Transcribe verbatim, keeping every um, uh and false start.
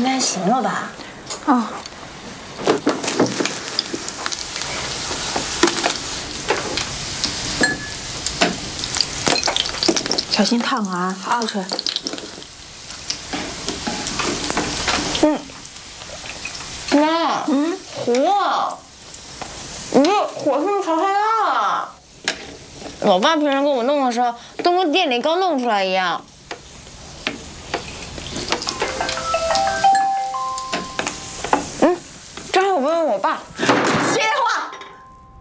应该行了吧？ 哦。小心烫啊！好吃。 嗯。妈，嗯，火，你这火是不是调太大了？我爸平常给我弄的时候，都跟店里刚弄出来一样。嗯，正好我问问我爸。